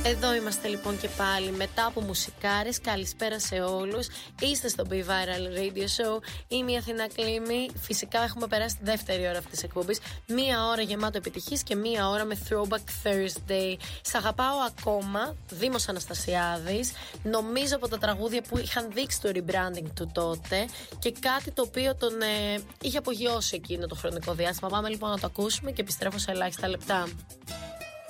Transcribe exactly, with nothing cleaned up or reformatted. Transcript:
Εδώ είμαστε λοιπόν και πάλι μετά από μουσικάρες. Καλησπέρα σε όλους. Είστε στο Be Viral Radio Show. Είμαι η Αθηνά Κλήμη. Φυσικά έχουμε περάσει τη δεύτερη ώρα αυτής της εκπομπής. Μία ώρα γεμάτο επιτυχής και μία ώρα με Throwback Thursday. Σ' αγαπάω ακόμα. Δήμος Αναστασιάδης. Νομίζω από τα τραγούδια που είχαν δείξει το rebranding του τότε. Και κάτι το οποίο τον ε, είχε απογειώσει εκείνο το χρονικό διάστημα. Πάμε λοιπόν να το ακούσουμε και επιστρέφω σε ελάχιστα λεπτά.